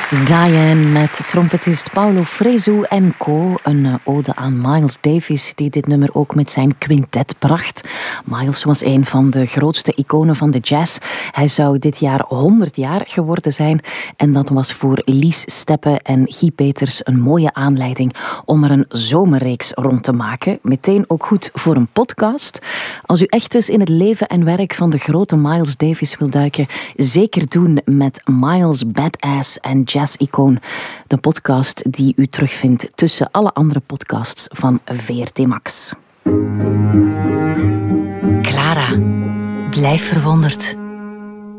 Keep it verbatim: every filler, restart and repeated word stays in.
Diane met trompetist Paulo Fresu en co. Een ode aan Miles Davis, die dit nummer ook met zijn quintet bracht. Miles was een van de grootste iconen van de jazz. Hij zou dit jaar honderd jaar geworden zijn. En dat was voor Lies Steppe en Guy Peters een mooie aanleiding om er een zomerreeks rond te maken. Meteen ook goed voor een podcast. Als u echt eens in het leven en werk van de grote Miles Davis wil duiken, zeker doen met Miles Badass en Jazz-icoon. De podcast die u terugvindt tussen alle andere podcasts van V R T Max. Clara, blijf verwonderd.